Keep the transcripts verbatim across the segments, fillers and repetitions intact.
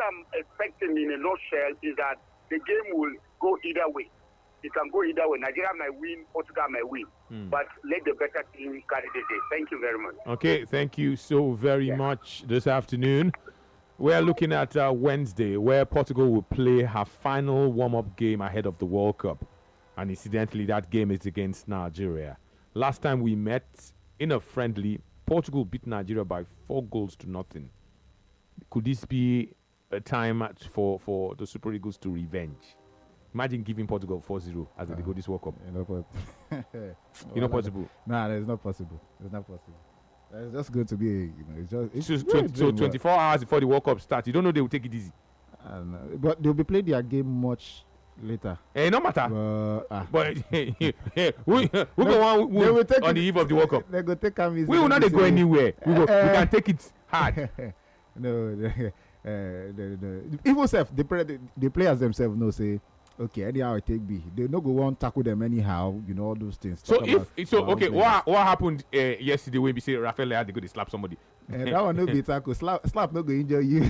I'm expecting in a nutshell is that the game will go either way. It can go either way. Nigeria might win, Portugal might win. Mm. But let the better team carry the day. Thank you very much. Okay, thank you so very yeah. much this afternoon. We're looking at uh, Wednesday, where Portugal will play her final warm-up game ahead of the World Cup. And incidentally, that game is against Nigeria. Last time we met in a friendly, Portugal beat Nigeria by four goals to nothing. Could this be a time for, for the Super Eagles to revenge? Imagine giving Portugal four zero as uh, they go this World Cup. You know, po- you know possible? Nah, it's not possible. It's not possible. It's just good to be, you know, it's just... It's so, twenty, so twenty-four well. hours before the World Cup starts, you don't know they will take it easy. Uh, but they'll be playing their game much later. Eh, no matter. Uh, ah. But we we go on we, on the eve of the World Cup. They go take we will not go anywhere. We, go, uh, we can take it hard. No, the, uh, the, the, even self, the, the, the players themselves know, say, okay, anyhow I take B. They no go want tackle them anyhow, you know, all those things. So if so, okay, what what happened uh, yesterday when we say Rafael had to go to slap somebody? Uh, that one no be tackle. Slap, slap no go injure you.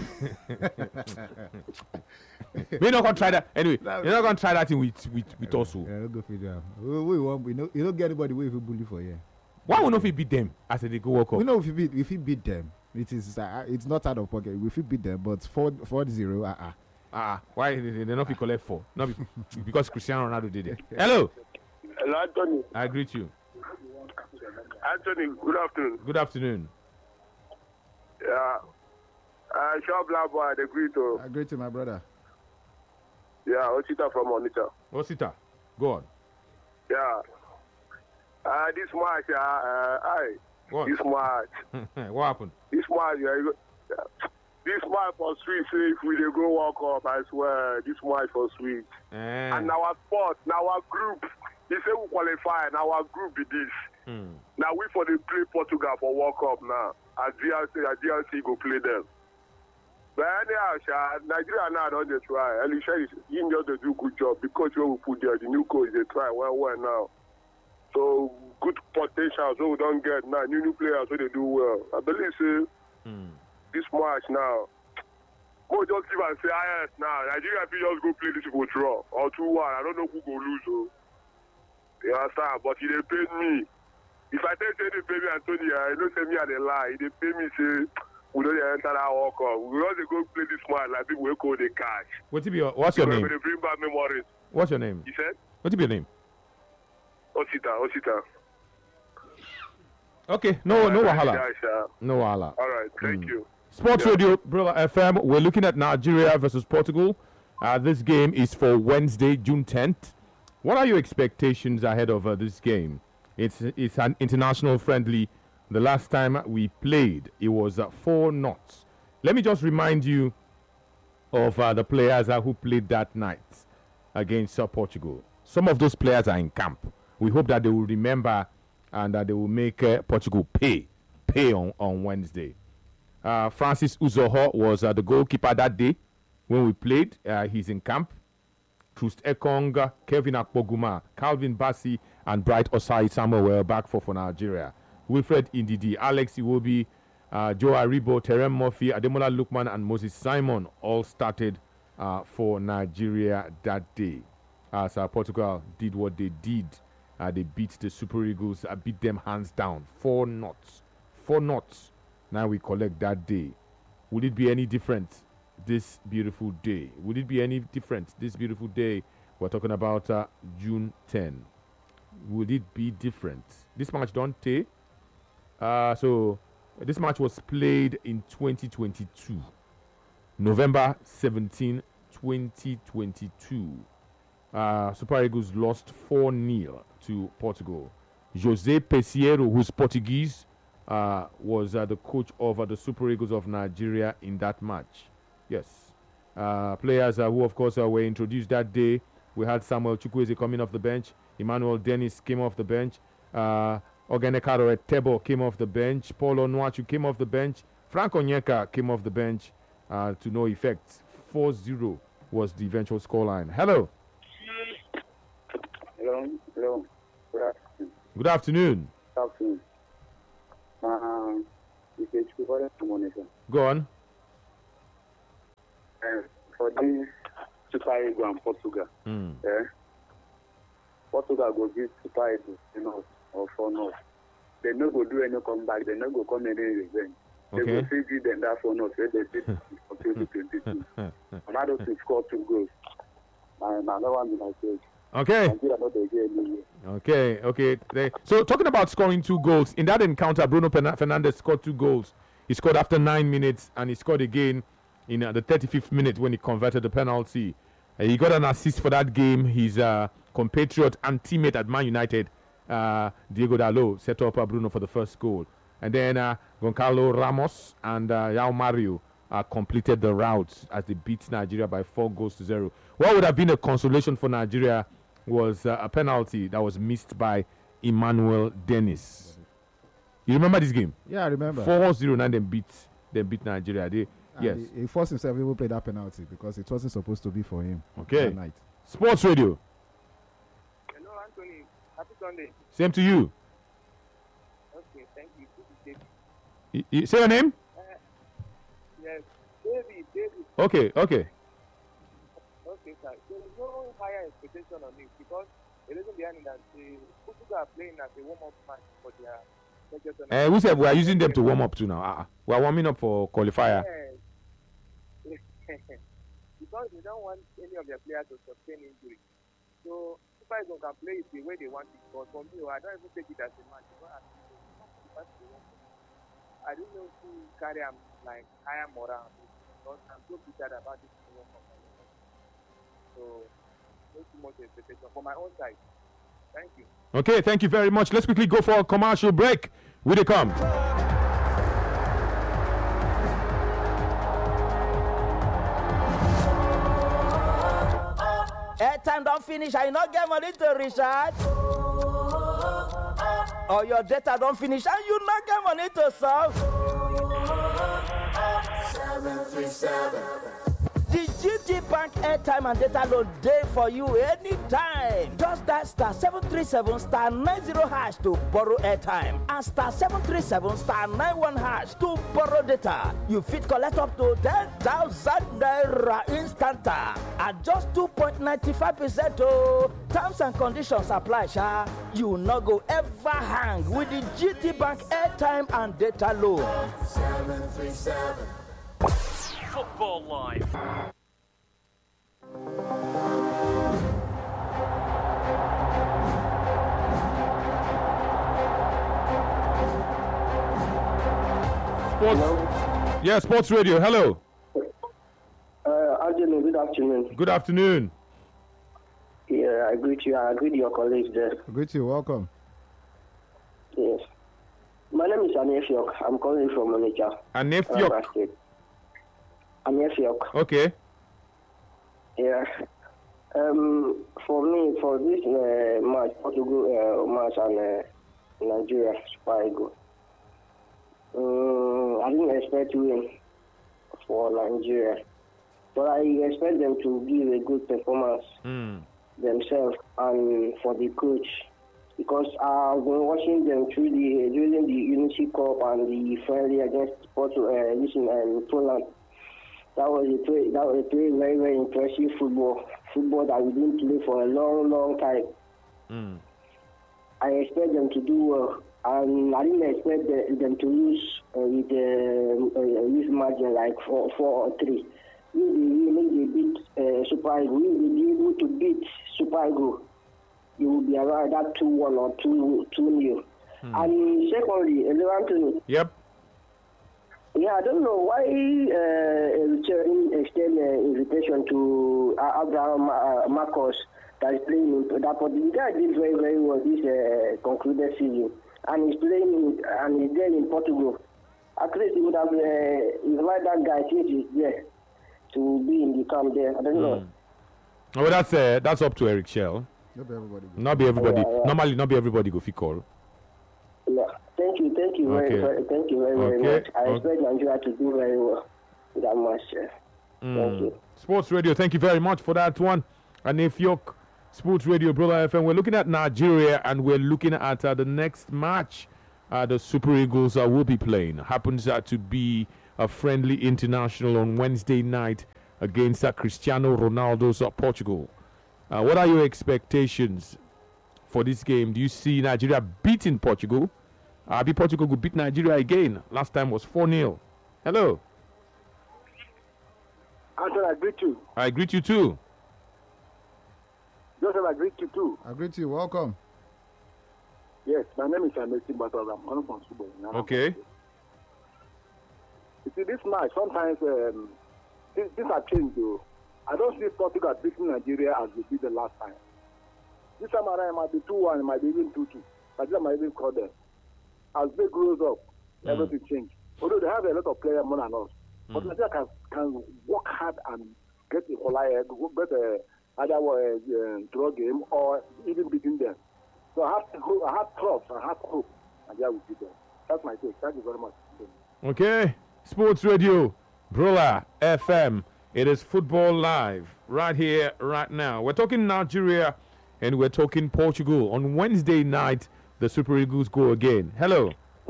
We're not gonna try that anyway. You're not gonna try that thing with with with us. Yeah, no go figure out. We, we want we know you don't get anybody where if you bully for yeah. Why would not we beat them as they go World Cup? We know if you beat if you beat them, it is uh, it's not out of pocket. If you beat them, but four four zero, uh uh. Ah, why they, they not be collect four? Not be, because Cristiano Ronaldo did it. Hello. Hello, Anthony. I greet you. Anthony, good afternoon. Good afternoon. Yeah. Uh, Shop Labo, I agree to. I agree to my brother. Yeah, Osita from Onitsha. Osita, go on. Yeah. Uh, this match, uh, uh, I. What? This match. What happened? This match, yeah. This match for sweet, so if we dey go World Cup, I swear, this match for sweet. Eh. And our sport, now our group, they say we qualify, and our group be this. Mm. Now we for the play Portugal for World Cup now. As D R C, as D R C go play them. But anyhow, Sha, Nigeria now don't they try. Elisha is he just they do good job because we will put there the new coach they try well well now. So good potential, so we don't get now new new players so they do well. I believe say. Mm. This match now, we'll just give and say, ah, yes, now, Nigeria will just go play this people draw or two one. I don't know who go lose, though. You understand? But he they paid me. If I tell you they pay me, Anthony, I don't say me and they lie. They pay me, say, we don't enter that World Cup. We just go play this match like people will call the cash. What's your, what's your name? They bring back memories. What's your name? He said? What's your name? Osita, Osita. Okay, no, no wahala. No wahala. All right, thank mm. you. Sports yeah. Radio, Brother F M. We're looking at Nigeria versus Portugal. Uh, this game is for Wednesday, June tenth. What are your expectations ahead of uh, this game? It's it's an international friendly. The last time we played, it was uh, four knots. Let me just remind you of uh, the players uh, who played that night against uh, Portugal. Some of those players are in camp. We hope that they will remember and that they will make uh, Portugal pay, pay on, on Wednesday. Uh, Francis Uzoho was uh, the goalkeeper that day when we played. Uh, he's in camp. Trust Ekong, Kevin Akpoguma, Calvin Bassi, and Bright Osai Samuel were back for, for Nigeria. Wilfred Indidi, Alex Iwobi, uh, Joe Aribo, Terem Murphy, Ademola Lukman, and Moses Simon all started uh, for Nigeria that day. As uh, Portugal did what they did. Uh, they beat the Super Eagles, uh, beat them hands down. Four knots. Four knots. Now we collect that day. Would it be any different this beautiful day? Would it be any different this beautiful day? We're talking about uh, June tenth. Would it be different? This match don't take. Uh, so this match was played in twenty twenty-two. November seventeenth, twenty twenty-two. Uh, Super Eagles lost four nil to Portugal. Jose Peseiro, who's Portuguese, uh, was uh, the coach of uh, the Super Eagles of Nigeria in that match. Yes. Uh, players uh, who, of course, uh, were introduced that day. We had Samuel Chukwueze coming off the bench. Emmanuel Dennis came off the bench. Uh, Ogenekaro Etebo came off the bench. Paulo Nwachu came off the bench. Frank Onyeka came off the bench uh, to no effect. four zero was the eventual scoreline. Hello. Hello. Hello. Good afternoon. Good afternoon. Good afternoon. Um, Go on. uh, for this Super Eagles and Portugal. Mm. Eh? Portugal go beat Super Eagles, you know, or for us. They no go do any comeback. They no go come any revenge. They Okay. go still give them that for us. Where they did for twenty twenty-two. Ronaldo to score two goals. And another one in Nigeria. Okay. Nigeria not the game anyway. Okay, okay. They- So talking about scoring two goals, in that encounter, Bruno Pen- Fernandes scored two goals. He scored after nine minutes, and he scored again in uh, the thirty-fifth minute when he converted the penalty. Uh, he got an assist for that game. His uh, compatriot and teammate at Man United, uh, Diego Dalot, set up uh, Bruno for the first goal. And then uh, Goncalo Ramos and uh, Yao Mario uh, completed the route as they beat Nigeria by four goals to zero. What would have been a consolation for Nigeria was uh, a penalty that was missed by Emmanuel Dennis. You remember this game? Yeah, I remember. four zero, and then beat, they beat Nigeria. They, And yes. He, he forced himself even play that penalty because it wasn't supposed to be for him. Okay. That night. Sports Radio. Hello, Anthony. Happy Sunday. Same to you. Okay, thank you. This is David. Y- y- say your name? Yes, David, David. Okay, okay. Okay, sir. There is no higher expectation on it because the reason behind it that the Portugal are playing as a warm-up match for their major Uh, tournament. we said we are using them to warm up to now. Uh-uh. We are warming up for qualifier. Yes. Because they don't want any of their players to sustain injury. So, Super Eagles can play it the way they want it. But for me, I don't even take it as a match. Because I I don't know to carry am like higher morale because I'm so bitter about this World Cup. So, no too much expectation for my own side. Thank you. Okay, thank you very much. Let's quickly go for a commercial break. Will they come? Airtime don't finish, I not get money to recharge. Or your data don't finish and you not get money to solve. seven three seven. The G T Bank airtime and data load day for you anytime. Just that star seven three seven star nine zero hash to borrow airtime and star seven three seven star nine one hash to borrow data. You fit collect up to ten thousand naira instant at just two point nine five percent. Oh, terms and conditions apply, sha. You no go ever hang with the G T Bank airtime and data load. seven three seven. Football Live. Sports. Yeah, Sports Radio. Hello. Uh, Angelo, good afternoon. Good afternoon. Yeah, I greet you. I greet your colleagues there. Great you, welcome. Yes. My name is Anefiok. I'm calling from Onitsha. Anefiok. Anambra State. Anefiok. Okay. Yeah. Um, for me, for this uh, match, Portugal uh, match and uh, Nigeria Super Eagles, um, I didn't expect to win for Nigeria, but I expect them to give a good performance Mm. themselves and for the coach, because I've been watching them through the during the Unity Cup and the friendly against Portugal, uh, listen, um, Poland. That was a play, that was a play, very very impressive football, football that we didn't play for a long long time. Mm. I expect them to do well, and I didn't expect the, them to lose uh, with uh, uh, this margin like four, four or three. If they really they beat uh, Super Eagles, if they be able to beat Super Eagles, it will be around that two one or two two nil. And secondly, Anthony. Yep. Yeah, I don't know why uh, Richard extend uh, invitation to uh, Abraham uh, Marcos that is playing in that, but the guy did very very well this uh, concluded season, and he's playing in, and he's there in Portugal. At least he would have uh, invited that guy since he's there to be in the camp there. I don't know. Oh, that's uh, that's up to Eric Shell. Not everybody. Go. Not be everybody. Yeah, yeah. Normally, not be everybody go fit call. Yeah. Thank you, thank you very, Okay. very thank you very very Okay. much. I Okay. expect Nigeria to do very well that much. Uh, Thank you. Sports Radio, thank you very much for that one. And if you're Sports Radio, Brother F M, we're looking at Nigeria and we're looking at uh, the next match uh, the Super Eagles uh, will be playing. Happens uh, to be a friendly international on Wednesday night against uh, Cristiano Ronaldo's uh, Portugal. Uh, what are your expectations for this game? Do you see Nigeria beating Portugal? Uh, be Portugal could beat Nigeria again. Last time was four nil. Hello. Anthony, I greet you. I greet you too. Joseph, I greet you too. I greet you. Welcome. Yes, my name is Amesi Batal. I'm calling from Subo. Okay. You see, this match, sometimes um, this, this has changed, though. I don't see Portugal beating Nigeria as they did the last time. This time around, it might be two one, it might be even two two. Nigeria might even score them. As they grows up, Mm. everything changes. Although they have a lot of players more than us. But Mm. Nigeria can, can work hard and get a qualifier, get a, either a uh, draw game or even beating them. So I have, hope, I have trust, I have hope, Nigeria will beat them. That's my take. Thank you very much. Okay. Sports Radio, Brola F M. It is football live right here, right now. We're talking Nigeria and we're talking Portugal. On Wednesday night, the Super Eagles go again. Hello.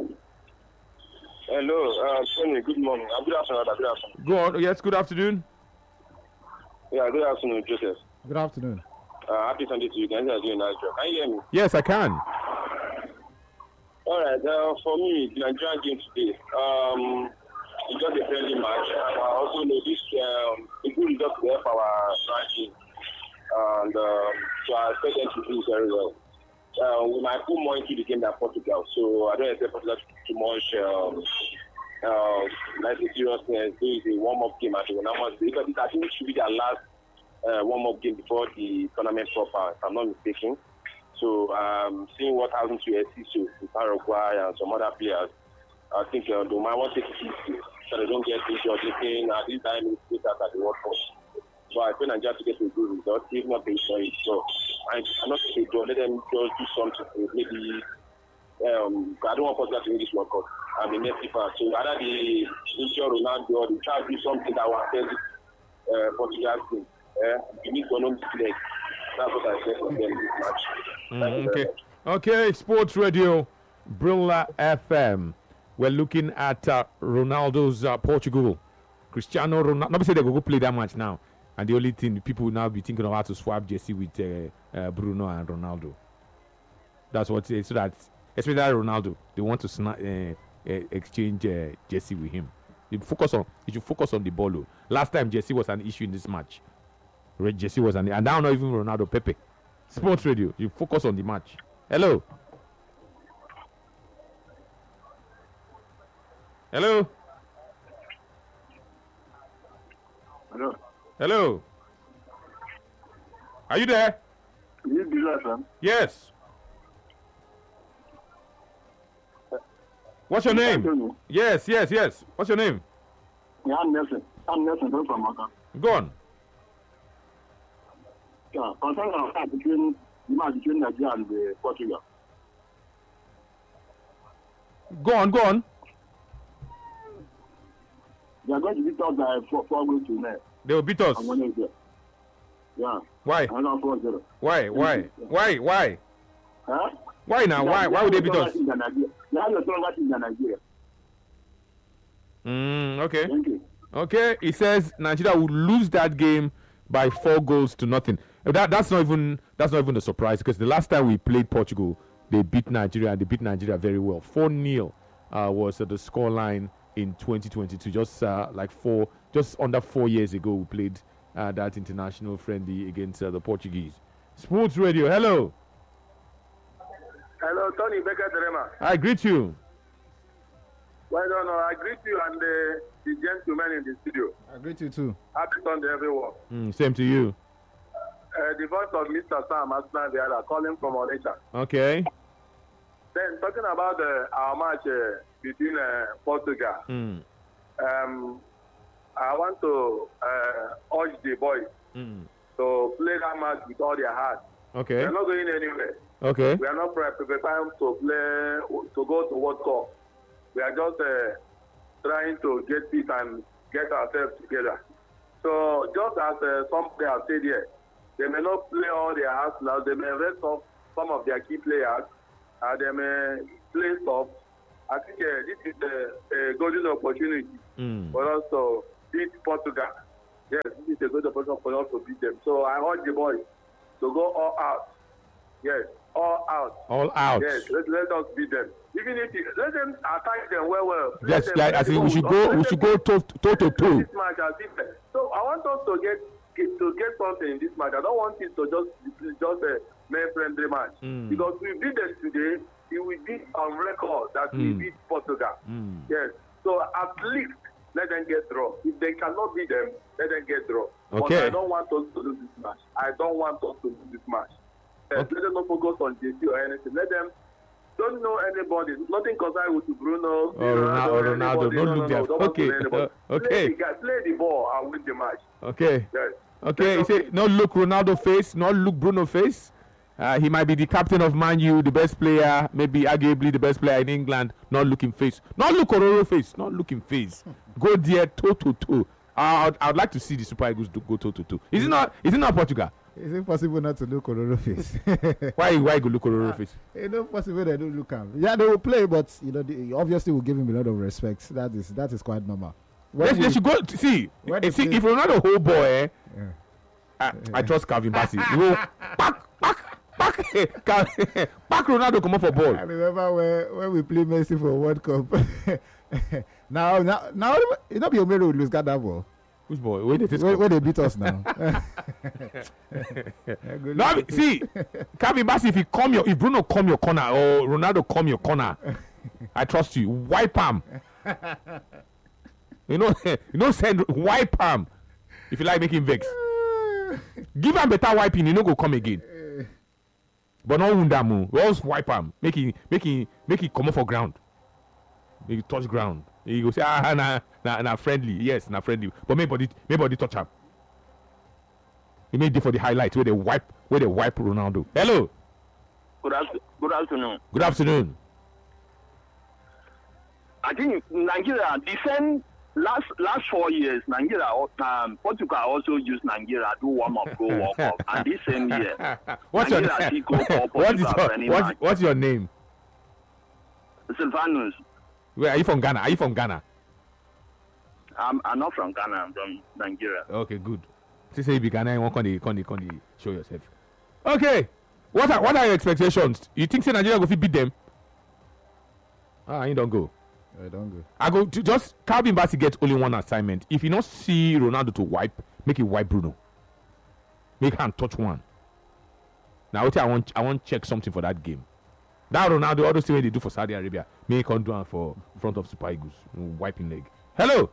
Hello, uh, Tony, good morning. Uh, good afternoon, good afternoon. Go on. Yes, good afternoon. Yeah, good afternoon, Joseph. Good afternoon. Uh, happy Sunday to you. Can you do a nice job? Can you hear me? Yes, I can. All right, uh, for me, the Nigerian game today, um, it's just a friendly match. And I also know this, um, the good result to help our ranking. And um, so I expect them to do very well. Uh, we might put more into the game than Portugal, so I don't expect Portugal to do too much. Um, uh, like the seriousness, do is a warm-up game at the Wanama because I think it should be their last uh, warm-up game before the tournament proper, if I'm not mistaken. So, um, seeing what happened to Esiso, to Paraguay, and some other players, I think uh, they might want to take it easy so they don't get injured. They saying at this time it's later at the World Cup. So I think Nigeria to get a good result, if not they show it. So I, I'm not saying don't let them just do something. Maybe um, I don't want Portugal to win this World Cup. I'm a Messi fan. So either the injure Ronaldo or they try to do something that will affect uh, Portugal's team. Uh, you need to know this leg. That's what I said for them this match. Mm, okay. Okay, Sports Radio, Brilla F M. We're looking at uh, Ronaldo's uh, Portugal. Cristiano Ronaldo. Nobody said they go play that match now. And the only thing people will now be thinking of how to swap jersey with uh, uh, Bruno and Ronaldo. That's what it is. So that, especially Ronaldo, they want to sna- uh, uh, exchange uh, jersey with him. You focus on. You should focus on the ball. Though. Last time jersey was an issue in this match. Red jersey was an, and now not even Ronaldo. Pepe. Sports Radio. You focus on the match. Hello. Hello. Hello. Hello. Are you there? You do that, man. Yes. What's your name? Yes, yes, yes. What's your name? Yeah, I'm Nelson. I'm Nelson from Maka. Go on. Yeah, concern of that between the match between Nigeria and uh, Portugal. Go on, go on. They are going to beat us by four, four goals to nil. They will beat us. On Wednesday. Yeah. Why? Another four zero. Why? Why? Why? Why? Huh? Why now? Why? Why would they beat us? They have a stronger team than Nigeria. Mm, okay. Thank you. Okay. It says Nigeria will lose that game by four goals to nothing. That that's not even that's not even a surprise because the last time we played Portugal, they beat Nigeria and they beat Nigeria very well. four nil uh, was uh, the scoreline in twenty twenty-two. Just uh, like four, just under four years ago, we played uh, that international friendly against uh, the Portuguese. Sports Radio. Hello. Hello, Tony Becker Derema. I greet you. Well done. I greet you and uh, the gentlemen in the studio. I greet you too. Happy Sunday, everyone. Mm, same to you. Uh, the voice of Mister Sam Aslan Viala calling from Onitsha. Okay. Then talking about uh, our match uh, between uh, Portugal, Mm. um, I want to uh, urge the boys Mm. to play that match with all their heart. Okay. We are not going anywhere. Okay. We are not pre- prepared to play to go to World Cup. We are just uh, trying to get it and get ourselves together. So just as uh, some players said here, they may not play all their hearts now. They may rest off some of their key players. And they may play soft. I think uh, this is a, a golden opportunity Mm. for us to beat Portugal. Yes, need a good opportunity for us to beat them. So I urge the boys to go all out. Yes, all out. All out. Yes, let, let us beat them. Even if you, let them attack them well, well. Yes, them, like I think we should go. We should go toe toe to toe. This match as if, so I want us to get, get to get something in this match. I don't want it to just just a main friendly match Mm. because we beat them today. It will be on record that we Mm. beat Portugal. Mm. Yes. So at least let them get draw. If they cannot beat them, let them get draw. But Okay. I don't want us to lose this match. I don't want us to lose this match. Yes, Okay. Let them not focus on J C or anything. Let them don't know anybody. Nothing concerned with Bruno. Or Ronaldo, or Ronaldo. anybody. Don't No, look no, there. no, don't want to Okay. know anybody. Uh, okay. Play the, guy, play the ball and win the match. Okay. Yes. Okay. He said, not look Ronaldo face, not look Bruno face. Uh, he might be the captain of Man U, the best player, maybe arguably the best player in England. Not looking face, not look Ororo face, not looking face. Go there toe to toe. I'd, I'd like to see the Super Eagles do, go toe to toe. Is it not? Is it not Portugal? Is it possible not to look Ororo face? Why? Why go look Ororo face? It's not possible they don't look him. Yeah, they will play, but you know, they obviously will give him a lot of respect. That is that is quite normal. When They, we- they should go to, see. when eh, they see play- if Ronaldo whole boy, eh, Yeah. I, I trust Calvin Bassey. You go back, back, back, Cal- back Ronaldo come up for I ball. remember when, when we played Messi for World Cup. now, now, now, you know, Biomero will lose that ball. Which boy? Wait, it is. When, when they beat us now. No, I mean, see, Calvin Bassey, if he come your, if Bruno come your corner or Ronaldo come your corner, I trust you. Wipe him. You know, you know, send wipe him. If you like making vex, give him better wiping. He no go come again. But no wound him. We always wipe him. Make him, make him, make him come up for ground. Make him touch ground. He go say, ah, na, na, na friendly. Yes, na friendly. But make body, make body touch him. He made it for the highlight where they wipe, where they wipe Ronaldo. Hello. Good, after- good afternoon. Good afternoon. I think Nigeria, the same last last four years, Nigeria, um, Portugal also used Nigeria to warm up, go World Cup, and this same year, What's your Nigeria name? still go for What is Portugal your, any what's, match. what's your name? Silvanus. Where are you from? Ghana? Are you from Ghana? I'm, I'm not from Ghana. I'm from Nigeria. Okay, good. Say say you be Ghana, you want to come come show yourself. Okay. What are what are your expectations? You think say Nigeria go fit beat them? Ah, you don't go. I don't go. I go to just Calvin Bassey get only one assignment. If you not see Ronaldo to wipe, make it wipe Bruno. Make hand touch one. Now what I want I want check something for that game. That Ronaldo, all those things they do for Saudi Arabia, make on do one for front of Super Eagles, wiping leg. Hello,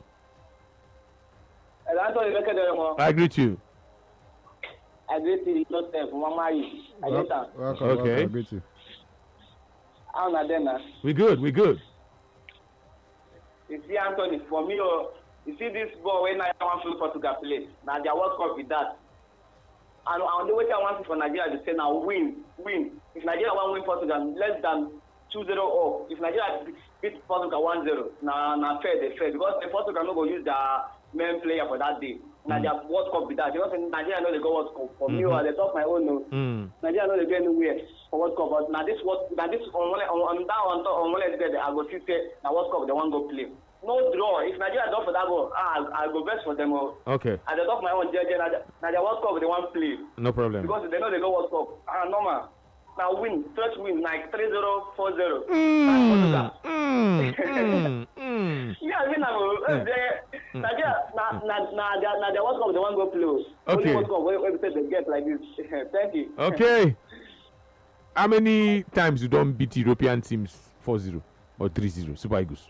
I greet you. I greet you, Joseph, Mama. I Wel- get that. welcome, Okay. welcome, greet you. I'm not there now. We good, we good. You see, Anthony, for me, oh, you see this ball when I want to Portugal play. Now, their World Cup with that. And on the way I want for Nigeria to say now win, win. If Nigeria want win Portugal less than two zero off. If Nigeria beat Portugal one zero, now now fair they fair because the Portugal no go use their main player for that day. Now their World Cup with that. You know, Nigeria know they go World Cup. For me, Mhm. I they talk my own. No. Mm. Nigeria know they go anywhere for World Cup. But now this what now this on one on, on that on top on one leg there, I go see say now World Cup they want go play. No draw. If Nigeria don't for that goal, ah, I go best for them. Oh. Okay, I dey talk my own jeje na the- na the World Cup they wan play no problem. because they know they go World Cup. Ah, normal. Na win, first win like three zero, four zero. Mm, mm, mm, mm. Yeah, I mean, na Mm. Nigeria na na na their na their World Cup they wan go play. Oh. Okay. Only World Cup wey wey be say they get like this. Thank you. Okay. How many times you don't beat European teams four zero or three zero? Super Eagles.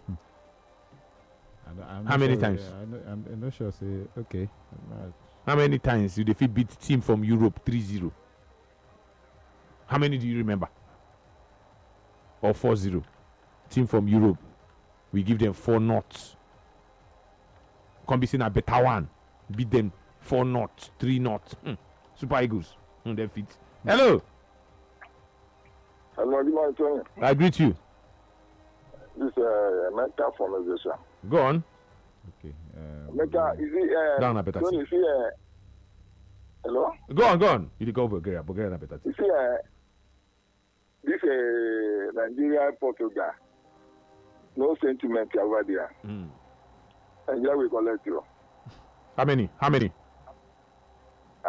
I don't- I'm How not many sure, times? yeah, I'm, not, I'm, I'm not sure. Say okay. I'm not- How many times you defeat beat team from Europe three zero? How many do you remember? Or four zero? Team from Europe. We give them four knots. Come be seen a better one. Beat them four knots, three knots. Hmm. Super Eagles. Hmm, they fit. Hello. Hello, good morning, Tony. I greet you. This is uh, Mecca from Asia. Go on. Okay. Uh, Mecca, is it? Uh, Down a better Tony, is it? Uh, hello? Go on, go on. You go Bulgaria. Bulgaria na better. You see, uh, this uh, Nigeria, Portugal, no sentiment over there. Mm. And here we collect you. How many? How many?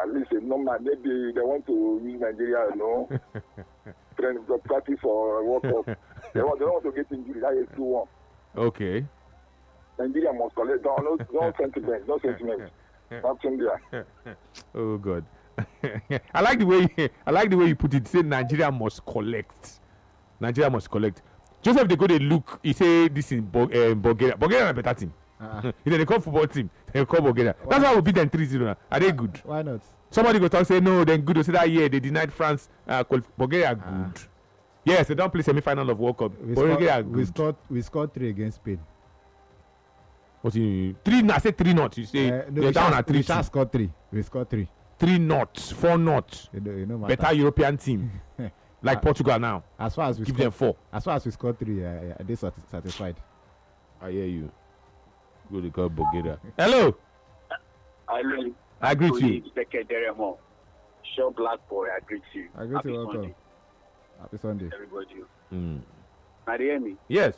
at least a normal. Maybe they want to use Nigeria, you know, train practice for World Cup. They want, they don't want to get injured. That is two one. Okay. Nigeria must collect. No, no, no sentiment. No sentiment. Nothing there. Oh God. I like the way you, I like the way you put it. Say Nigeria must collect. Nigeria must collect. Joseph, they go they look. He say this in Bo- uh, Bulgaria. Bulgaria is a better team. Uh-huh. If they call football team, they call Bulgaria. Why? That's why we beat them three zero. Are they good? Why not? Somebody go talk say no. Then good. They say that year they denied France. Uh, Bulgaria good. Uh-huh. Yes, they don't play semi-final of World Cup. We Bulgaria scored, good. We scored. We scored three against Spain. What you three? I said three not. You say uh, no, they're down at three. We just scored three. We scored three. Three not, four not. You know, you know better European team, like uh, Portugal now. As far as we give scored, them four. As far as we scored three, uh, uh, they sat- satisfied. I hear you. Go to call Bulgaria. Hello. I mean, I greet you. Show Black Boy, I greet you. I greet you. Welcome. Happy Sunday, everybody. Mm. Can you hear me? Yes.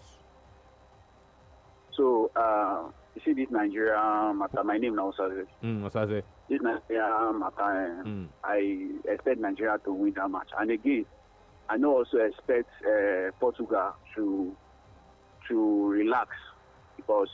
So, uh, you see this Nigeria matter. My name now, Osaze. Mm, Osaze. This Nigeria matter. Mm. I expect Nigeria to win that match. And again, I know also expect uh, Portugal to to relax because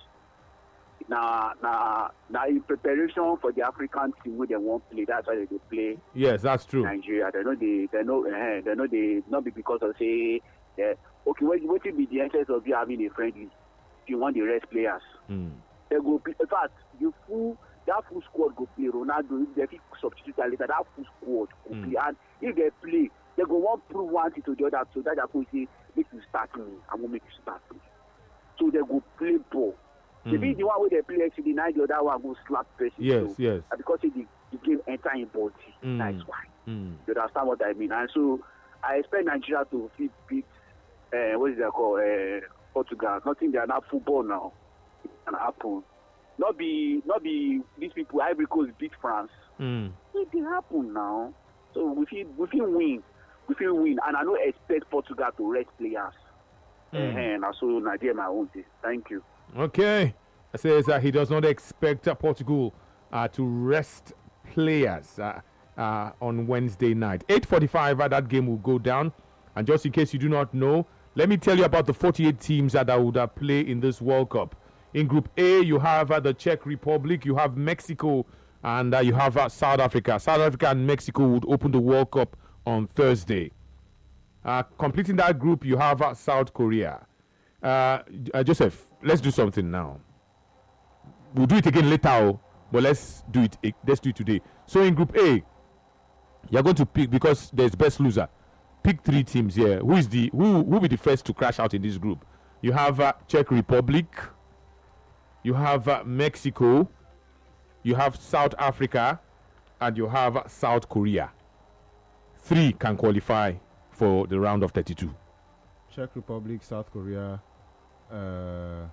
now now now in preparation for the African team where they won't play. That's why they play. Yes, that's true. Nigeria. They know they they know uh, they know they not be because of say uh, okay. What what will be the interest of you having a friendly? You want the rest players. Mm. They go. In fact, the full that full squad go play. Ronaldo, if they substitute later, that full squad go mm. play. And if they play, they go want prove one thing to the other. So that they go say, make you start me. I'm gonna make you start me. So they go play ball. Mm. Maybe the one where they play actually night, the other one go slap person. Yes, so, yes. Because the, the game enter in body. Mm. That's why. Mm. You understand what I mean? And so I expect Nigeria to beat. Uh, what is that called? Uh, Portugal. Nothing. They are not football now. It can happen. Not be, not be. These people, Ivory Coast beat France. Mm. It can happen now. So we feel, we feel win, we feel win, and I don't expect Portugal to rest players. Mm. And also Nigeria, my own thing. Thank you. Okay. It says that he does not expect uh, Portugal uh, to rest players uh, uh, on Wednesday night. eight forty-five. Uh, that game will go down. And just in case you do not know, let me tell you about the forty-eight teams that would uh, play in this World Cup. In Group A, you have uh, the Czech Republic, you have Mexico, and uh, you have uh, South Africa. South Africa and Mexico would open the World Cup on Thursday. Uh, completing that group, you have uh, South Korea. Uh, uh, Joseph, let's do something now. We'll do it again later, but let's do it. Let's do it today. So in Group A, you're going to pick because there's best loser. Pick three teams here. Who is the who? Who will be the first to crash out in this group? You have uh, Czech Republic. You have uh, Mexico. You have South Africa, and you have uh, South Korea. Three can qualify for the round of thirty-two. Czech Republic, South Korea, uh,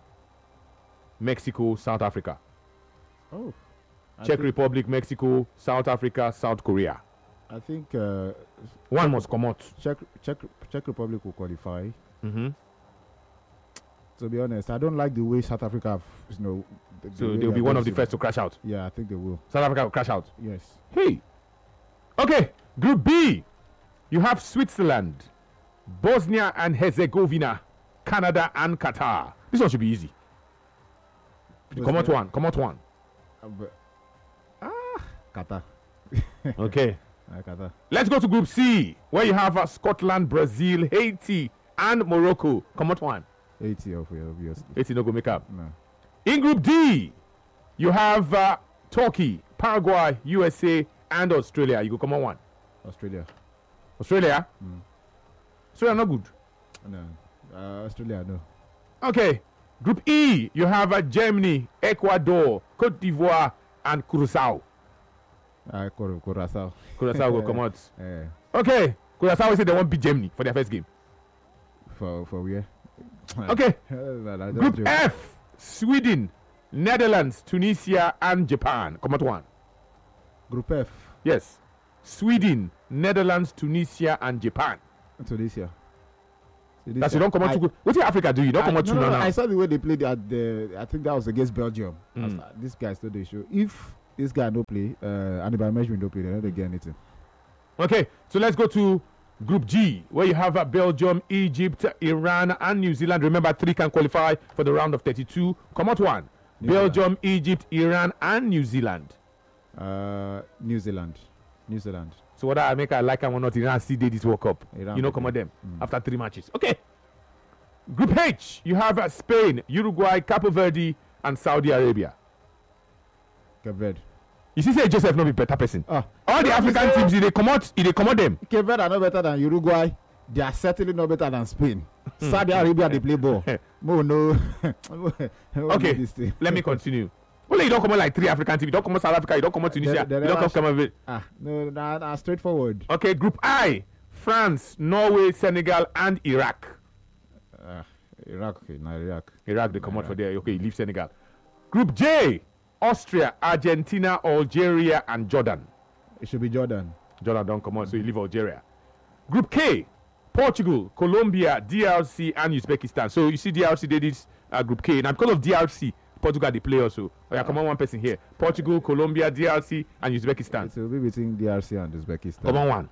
Mexico, South Africa. Oh, I Czech Republic, Mexico, South Africa, South Korea. I think uh, one must come out. Czech, Czech, Czech Republic will qualify. Mm-hmm. To be honest, I don't like the way South Africa, have, you know. The, the so they'll be one of the first to crash out. Yeah, I think they will. South Africa will crash out. Yes. Hey. Okay. Group B, you have Switzerland, Bosnia and Herzegovina, Canada and Qatar. This one should be easy. Bosnia. Come out one. Come out one. Uh, but, ah, Qatar. Okay. uh, Let's go to Group C, where you have uh, Scotland, Brazil, Haiti, and Morocco. Come out one. Haiti, obviously. Haiti no go make up. No. In Group D, you have uh, Turkey, Paraguay, U S A, and Australia. You go come on one. Australia. Australia? Mm. Australia not good. No. Uh, Australia, no. Okay. Group E, you have uh, Germany, Ecuador, Cote d'Ivoire, and Curacao. Uh, Curacao. Curacao will come out. Uh, okay. Curacao say they won't beat Germany for their first game. For for where? Okay. Group joke. F, Sweden, Netherlands, Tunisia, and Japan. Come out one. Group F. Yes. Sweden, Netherlands, Tunisia, and Japan. Tunisia. That's you don't come out to. What did Africa do? You don't I, come out no, to no, now. I saw the way they played at the. I think that was against Belgium. Mm. This guy still they show. If this guy no play. Uh, and by measurement no play. They don't get anything. Okay, so let's go to Group G, where you have uh, Belgium, Egypt, Iran, and New Zealand. Remember, three can qualify for the round of thirty-two. Come out one. New Belgium, Egypt, Iran, and New Zealand. Uh, New Zealand. New Zealand. So whether I make a like and or not, Iran still did this World Cup. Iran you know, will come on do. them Mm. after three matches. Okay. Group H, you have uh, Spain, Uruguay, Cape Verde, and Saudi Arabia. Cape Verde. You see, say Joseph no be better person. Ah. All the Yeah, African you say- teams, they come out, they come out them. Cape Verde are no better than Uruguay. They are certainly no better than Spain. Saudi Arabia, they play ball. Mo no. Okay, This thing. let me continue. Well, you don't come out like three African teams. You don't come out South Africa. You don't come out Tunisia. The- the you don't come last- Cameroon. Ah, no, nah, nah, straightforward. Okay, Group I, France, Norway, Senegal, and Iraq. Uh, Iraq, okay, not Iraq. Iraq, they come out for there. Okay, leave Senegal. Group J, Austria, Argentina, Algeria, and Jordan. It should be Jordan. Jordan don't come out, so you leave Algeria. Group K, Portugal, Colombia, D R C, and Uzbekistan. So you see D R C did this uh, Group K. Now because of D R C, Portugal they play also. Oh yeah, come on, one person here. Portugal, Colombia, D R C, and Uzbekistan. It will be between D R C and Uzbekistan. Come on, one.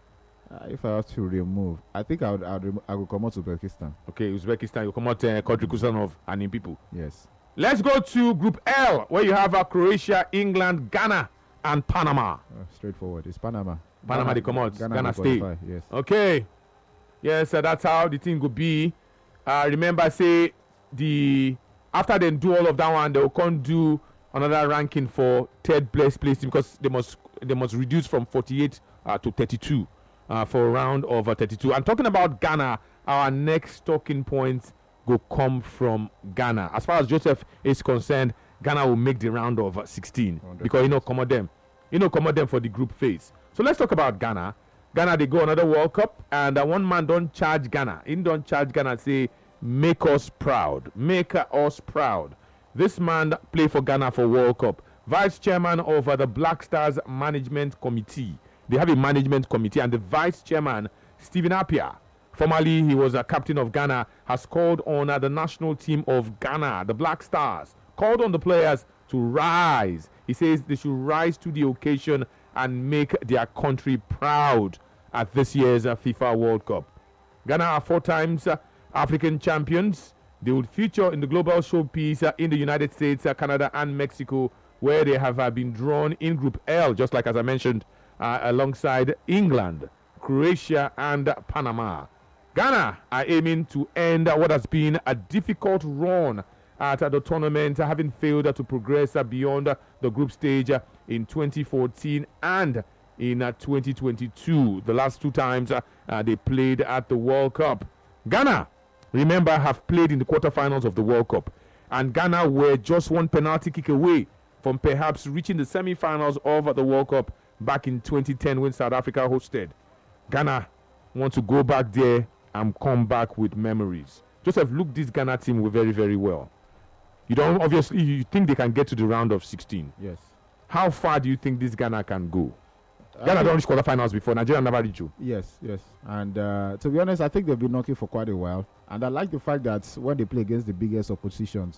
Uh, if I have to remove, I think I would, I would, remo- I would come out to Uzbekistan. Okay, Uzbekistan, you come out uh, Kodri Kusanov and in people. Yes. Let's go to Group L, where you have uh, Croatia, England, Ghana, and Panama. Uh, straightforward. It's Panama. Panama, Ghana- they come out. Ghana, Ghana will stay. qualify, yes. Okay. Yes, uh, that's how the thing will be. Uh, remember, say, the after they do all of that one, they will come do another ranking for third place place because they must they must reduce from forty-eight uh, to thirty-two uh, for a round of uh, thirty-two. And talking about Ghana, our next talking point will come from Ghana. As far as Joseph is concerned, Ghana will make the round of uh, sixteen because you know come on them, you know come on them for the group phase. So let's talk about Ghana. Ghana they go another World Cup, and uh, one man don't charge Ghana. He don't charge Ghana. Say make us proud, make us proud. This man play for Ghana for World Cup. Vice chairman of uh, the Black Stars Management Committee. They have a management committee, and the vice chairman Stephen Appiah, formerly he was a captain of Ghana, has called on uh, the national team of Ghana, the Black Stars, called on the players to rise. He says they should rise to the occasion and make their country proud at this year's uh, FIFA World Cup. Ghana are four times uh, African champions. They would feature in the global showpiece uh, in the United States, uh, Canada, and Mexico, where they have uh, been drawn in Group L, just like as I mentioned, uh, alongside England, Croatia, and uh, Panama. Ghana are aiming to end uh, what has been a difficult run at uh, the tournament, uh, having failed uh, to progress uh, beyond uh, the group stage uh, in twenty fourteen and in uh, twenty twenty-two. The last two times uh, uh, they played at the World Cup. Ghana, remember, have played in the quarterfinals of the World Cup, and Ghana were just one penalty kick away from perhaps reaching the semi-finals of the World Cup back in twenty ten when South Africa hosted. Ghana want to go back there and come back with memories. Joseph, look this Ghana team very, very well. You don't obviously you think they can get to the round of sixteen. Yes. How far do you think this Ghana can go? I Ghana think- don't reach quarterfinals before. Nigeria never reached you. Yes, yes. And uh, to be honest, I think they've been knocking for quite a while. And I like the fact that when they play against the biggest oppositions,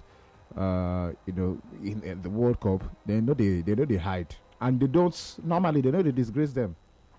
uh, you know, in, in the World Cup, they know they, they know they hide. And they don't, normally, they know they disgrace them.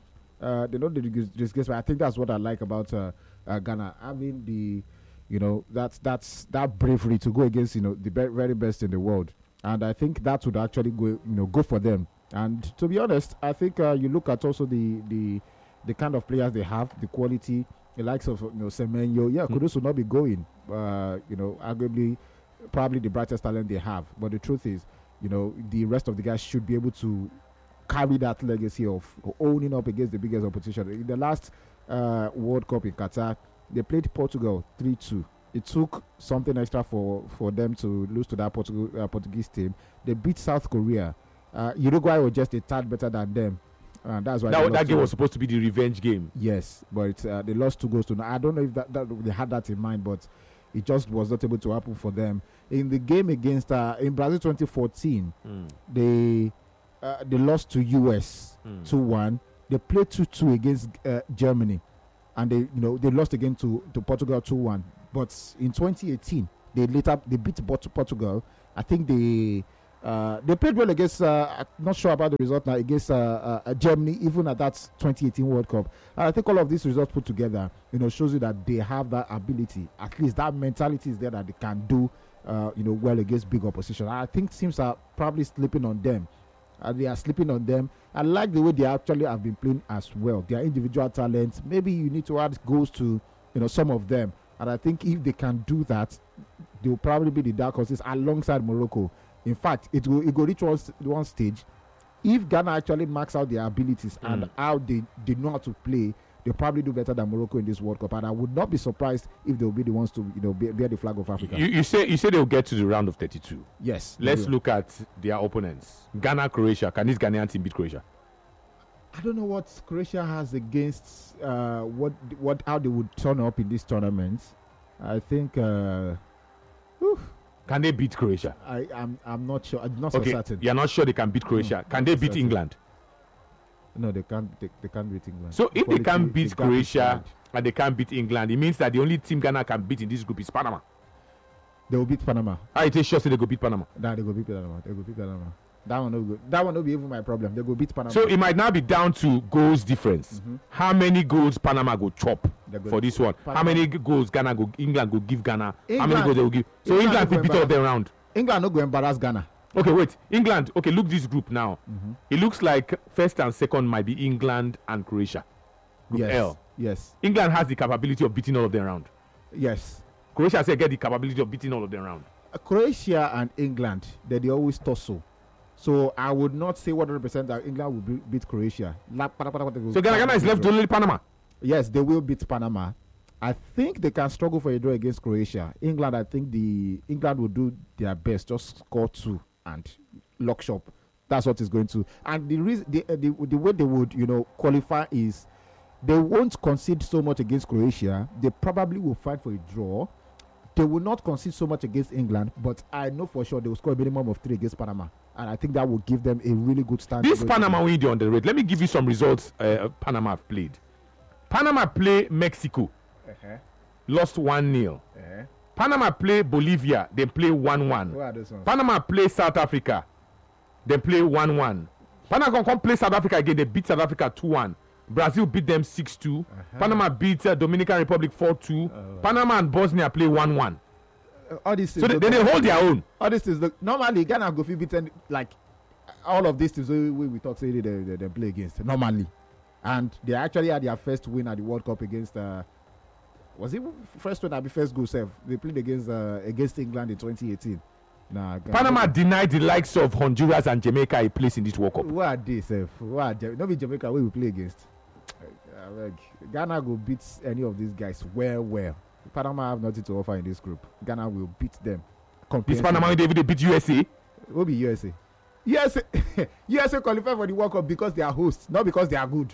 Uh, they know they dis- disgrace, but I think that's what I like about uh, uh, Ghana. Having the, you know, that's, that's that bravery to go against, you know, the be- very best in the world. And I think that would actually go, you know, go for them. And to be honest, I think uh, you look at also the, the the kind of players they have, the quality, the likes of you know Semenyo. Yeah, Mm. Kudus will not be going. Uh, you know, arguably, probably the brightest talent they have. But the truth is, you know, the rest of the guys should be able to carry that legacy of owning up against the biggest opposition. In the last uh, World Cup in Qatar, they played Portugal three two. It took something extra for, for them to lose to that Portugal, uh, Portuguese team. They beat South Korea. Uh, Uruguay was just a tad better than them. Uh, that's why they That, lost that game to- was supposed to be the revenge game. Yes, but uh, they lost two goals to. I don't know if that, that they had that in mind, but it just was not able to happen for them. In the game against uh, in Brazil twenty fourteen, Mm. they uh, they lost to U S Mm. two one. They played two two against uh, Germany, and they you know they lost again to, to Portugal two one. But in twenty eighteen, they later they beat Port- Portugal. I think they Uh, they played well against, uh, I'm not sure about the result now, against uh, uh, Germany, even at that twenty eighteen World Cup. And I think all of these results put together, you know, shows you that they have that ability. At least that mentality is there that they can do, uh, you know, well against big opposition. I think teams are probably sleeping on them. Uh, they are sleeping on them. I like the way they actually have been playing as well. Their individual talents. Maybe you need to add goals to, you know, some of them. And I think if they can do that, they will probably be the dark horses alongside Morocco. In fact, it will, it will reach one, one stage. If Ghana actually marks out their abilities mm. and how they, they know how to play, they'll probably do better than Morocco in this World Cup. And I would not be surprised if they'll be the ones to, you know, bear, bear the flag of Africa. You, you say you say they'll get to the round of thirty-two. Yes. Let's look at their opponents. Ghana, Croatia. Can this Ghanaian team beat Croatia? I don't know what Croatia has against uh, what what how they would turn up in this tournament. I think. Uh, Can they beat Croatia? I am I'm not sure. I'm not okay. so certain. You're not sure they can beat Croatia. No, can they beat certain. England? No, they can't. They, they can't beat England. So if Quality, they can't beat they Croatia can't beat and they can't beat England, it means that the only team Ghana can beat in this group is Panama. They will beat Panama. I tell sure they go beat Panama. Nah, they go beat Panama. They go beat Panama. That one no go. That one no be even my problem. They go beat Panama. So it might now be down to goals difference. Mm-hmm. How many goals Panama go chop go for this one? Panama. How many goals Ghana go? England go give Ghana. England, how many goals they will give? So England, England will beat all them round. England no go embarrass Ghana. Okay, wait. England. Okay, look this group now. Mm-hmm. It looks like first and second might be England and Croatia. Group yes. L. Yes. England has the capability of beating all of them round. Yes. Croatia said get the capability of beating all of them round. Uh, Croatia and England, they, they always tussle. So I would not say one hundred percent that England will be, beat Croatia. So Ghana, Ghana is left only Panama. Yes, they will beat Panama. I think they can struggle for a draw against Croatia. England, I think the England will do their best, just score two and lock shop. That's what it's going to. And the reason, the, uh, the the way they would, you know, qualify is they won't concede so much against Croatia. They probably will fight for a draw. They will not concede so much against England, but I know for sure they will score a minimum of three against Panama. And I think that will give them a really good start. This Panama win on the road. Let me give you some results uh, Panama have played. Panama play Mexico. Uh-huh. Lost one nil. Uh-huh. Panama play Bolivia. They play one one. Who are those ones? Panama play South Africa. They play one one. Panama come play South Africa again. They beat South Africa two one. Brazil beat them six two. Uh-huh. Panama beat uh, Dominican Republic four two. Uh-huh. Panama and Bosnia play one one. Uh, all these so they, they, they hold their own. All this is look, normally Ghana go fit beaten like all of these teams we, we talk say they, they, they play against normally, and they actually had their first win at the World Cup against uh, was it first win at the first goal serve they played against uh, against England in twenty eighteen. Nah, Panama denied the likes of Honduras and Jamaica a place in this World Cup. Who are they, sef? Who are Jam- not be Jamaica where we play against? Uh, like, Ghana will beat any of these guys well, well. Panama have nothing to offer in this group. Ghana will beat them. This Panama they beat U S A. Will be U S A. U S A, U S A qualify for the World Cup because they are hosts, not because they are good.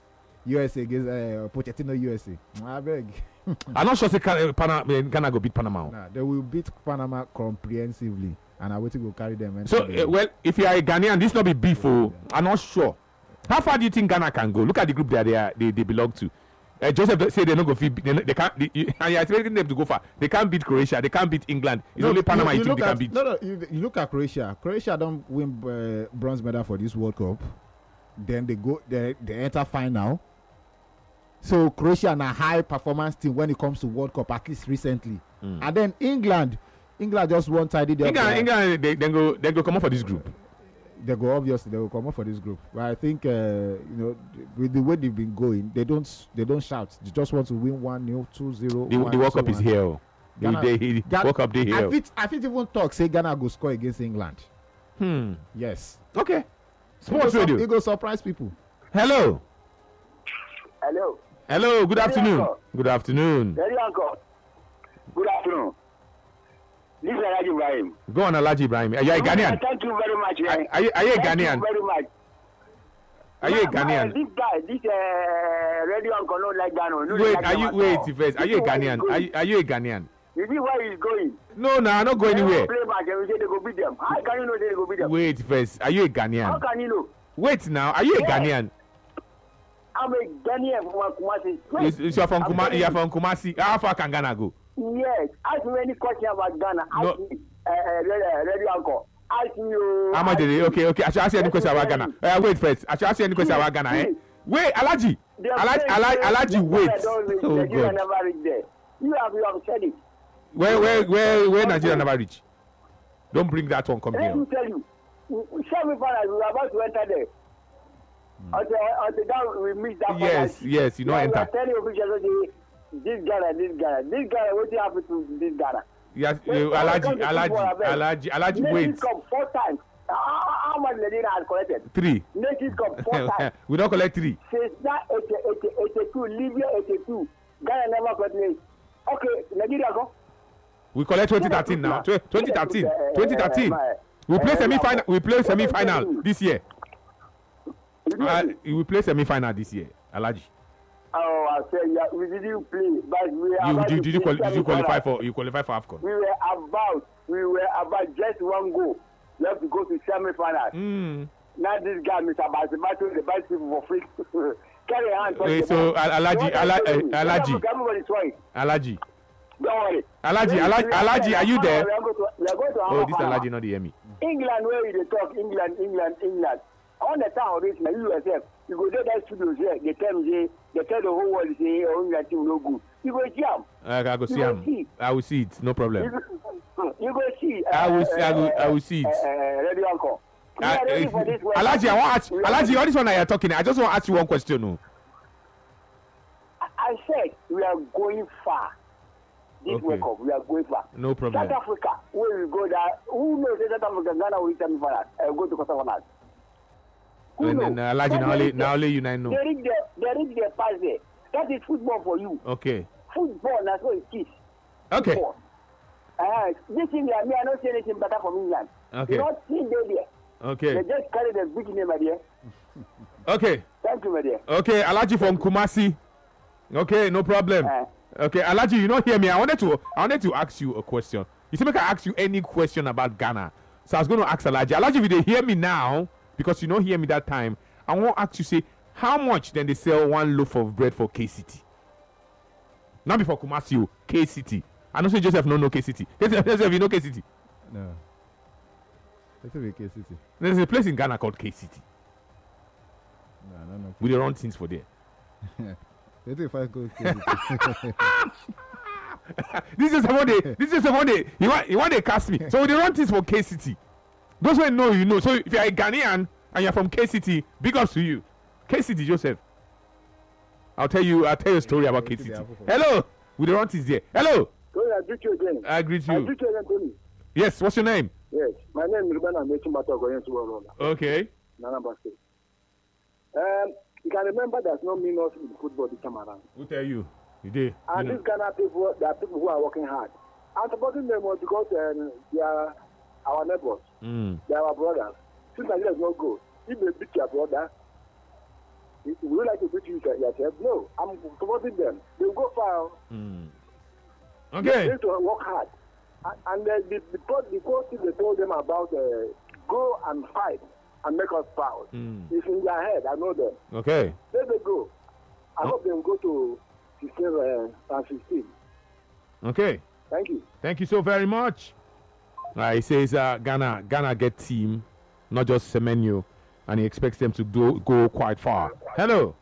U S A against uh, Pochettino U S A. I beg. I'm not sure say Panama, Ghana go beat Panama. Nah, they will beat Panama comprehensively, and I wait to go carry them. So, uh, well, if you are a Ghanaian, this not be beef. Oh, I'm not sure. How far do you think Ghana can go? Look at the group that they are, they, they belong to. Uh, Joseph say they don't go. They, they can't. They, you, and you're expecting them to go far. They can't beat Croatia. They can't beat England. It's no, only Panama you, you think they at, can beat. No, no. You, you look at Croatia. Croatia don't win uh, bronze medal for this World Cup. Then they go. They, they enter final. So Croatia are a high performance team when it comes to World Cup, at least recently. Mm. And then England, England just won tidy. England, England, they then go, they go come up for this group. They go obviously they will come up for this group. But I think uh, you know with the way they've been going, they don't they don't shout. They just want to win one nil, two zero. The, the World Cup is here. Ghana, they, they, Ghana, World Cup they here. I fit I fit even talk say Ghana go score against England. Hmm. Yes. Okay. Sports radio. It go surprise people. Hello. Hello. Hello. Good Very afternoon. Uncle. Good afternoon. Very uncle. Good afternoon. This is Alhaji Ibrahim. Go on, Alhaji Ibrahim. Are you a Ghanaian? Thank you very much. Are, are, you, are you a Thank Ghanaian? you very much. Are you a My- Ghanaian? my- This guy, this uh, radio uncle, not like Ghana. no Wait, like are you Ghana wait at all. first? Are you a see where he's Ghanaian? going. Are you, are you a Ghanaian? You see where he's going? No, no, I'm not going They anywhere. don't play match and we say they go beat them. How can you know they go beat them? Wait first. Are you a How Ghanaian? can you know? Wait now. Are you a Yeah. Ghanaian? I'm a Ghanaian from Kumasi. Wait, You, you are from I'm Kuma, telling you are you. from Kumasi. How far can Ghana go? Yes. Ask me any question about Ghana. Ask No. me, uh, uh, radio uncle. ask you. How much did they? Okay, okay. I should ask you any question about Ghana. Uh, wait first. I should ask you any question about Ghana. Eh? Wait, Alaji. Alaji, Alaji, Alaji, wait. Oh Nigeria God. never reach there. You have you have said it. Where, where, where, where Nigeria never reach? Don't bring that one. Come Let here. me tell you. Semi-final, we were about to enter there. Until, until that we missed that Yes, penalty. yes. You know, Yeah, enter. we are telling officials, okay, this Ghana, this Ghana, this Ghana, what happened to this Ghana? Yes, uh, When- when it Alaji, comes to Alaji, football, I beg, Alaji, Alaji, Nations wait. Cup four times. How, how how much Medina has collected? Three. Nations Cup four times. We don't collect three. Since that eighty, eighty, eighty-two, Libya eighty-two, Ghana never collected. Okay, Nigeria go. We collect twenty thirteen now. Tw- twenty thirteen. twenty thirteen. We play semi-final. We play semi-final this year. Uh, we play semi-final this year, Alaji. Oh, I said, yeah, we didn't play, but we were You about did, to did you play quali- did you qualify semi-final. for you qualify for AFCON? We were about, we were about just one goal. We have to go to semi-final. Mm. Now this guy, Mister Bazimato, the best people for free. Carry hand. touch Wait, the so ball. Al- Alaji, You want Ala- to tell eh, me? Alaji. Everybody trying. Alaji, Don't worry. Alaji, We- Alaji, we are- Alaji, are you there? We are going to, we are going to Oh, our this final. Alaji not hear me. England, where they talk, England, England, England. On the town of this, now you yourself, you go there, that studios here, they tell me, they tell the whole world, say, oh, England team no good. You go jam. Uh, I go see You will him. see. I will see it. No You problem. go, you go see. I will see- I will- I will see it. Uh, uh, Radio Uncle. We Uh, are ready uh, for this one. Alaji, I want to ask We are Alaji. ready. All this one that you're talking, I just want to ask you one question. No. I said we are going far. This Okay. World Cup, we are going far. No problem. South Africa, where we go there, who knows if South Africa, Ghana will semi final, uh, go to quarter finals. Who And knows? then uh, Alaji, But now they only reach now there. only you nine know. They reach their, they reach their pass there. That is football for you. Okay. Football, that's what it is. Okay. Football. Uh, this England, me, I don't see anything better from England. Okay. You don't see they there. Okay. They just carry the big name, my dear. Okay. Thank you, my dear. Okay, Alaji from Kumasi. Okay, no problem. Uh, Okay, Alaji, you don't hear me. I wanted to I wanted to ask you a question. You see, make I ask you any question about Ghana. So I was going to ask Alaji. Alaji, if they hear me now, because you don't hear me that time, I want to ask you, say, how much then they sell one loaf of bread for K C T? Not before Kumasi, K C T. I don't say Joseph no no K C T. Joseph, Joseph, you know K C T? No. Let's say K C T. There's a place in Ghana called K C T. No, no, no. We don't run things for there. Let's say if I go K C T. This is one day. This is one day. You want you want to cast me. So they run things for K C T. Those who know, you know. So if you're a Ghanaian and you're from K C T, big ups to you. K C T, Joseph. I'll tell you. I'll tell you a story about K C T. Hello. We don't run things there. Hello. Tony, I greet you again. I greet I you. greet you again, Tony. Yes. What's your name? Yes, my name is Ruben Amechi Matogo, Yensuwa Okay. Nanamba State. Um, you can remember there's no minus in football this time around. Who tell you? You did. And You these know. Ghana people, there are people who are working hard. I'm supporting them all because um, they are our neighbors. Mm. They are our brothers. Since Nigeria is not good, if they beat your brother, would you like to beat you yourself? No, I'm supporting them. They will go far. Mm. They Okay. need to work hard. And, and uh, the, the, coach, the coach they told them about uh, go and fight and make us proud. Mm. It's in their head. I know them. Okay. Let them go. I hope they will go to sixteen uh, and sixteen. Okay. Thank you. Thank you so very much. Uh, he says uh, Ghana Ghana get team, not just Semenyo, and he expects them to do, go quite far. Hello.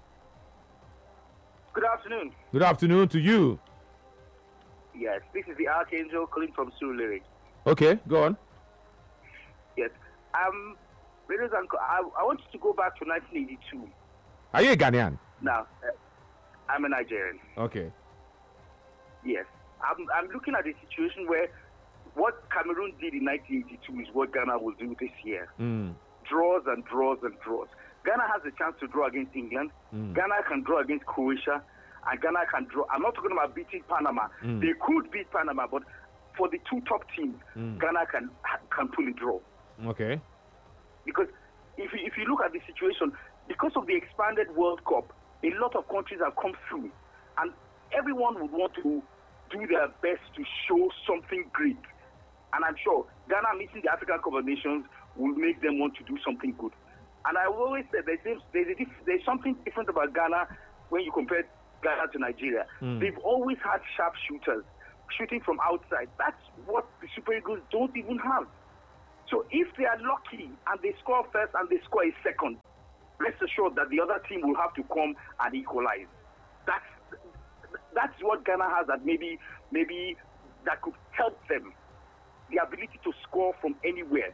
Good afternoon. Good afternoon to you. Yes, this is the Archangel calling from Surulere. Okay, go on. Yes. Um, ladies and co- I, I want you to go back to nineteen eighty-two. Are you a Ghanaian? Now, uh, I'm a Nigerian. Okay. Yes. I'm, I'm looking at a situation where what Cameroon did in nineteen eighty-two is what Ghana will do this year. Mm. Draws and draws and draws. Ghana has a chance to draw against England. Mm. Ghana can draw against Croatia. And Ghana can draw. I'm not talking about beating Panama. Mm. They could beat Panama, but for the two top teams, Mm. Ghana can can pull a draw. Okay. Because if you, if you look at the situation, because of the expanded World Cup, a lot of countries have come through, and everyone would want to do their best to show something great. And I'm sure Ghana meeting the African Cup of Nations will make them want to do something good. And I always said there's, there's, a, there's something different about Ghana when you compare Ghana to Nigeria. Mm. They've always had sharp shooters, shooting from outside. That's what the Super Eagles don't even have. So if they are lucky and they score first and they score a second, rest assured that the other team will have to come and equalize. That's that's what Ghana has that maybe maybe that could help them, the ability to score from anywhere.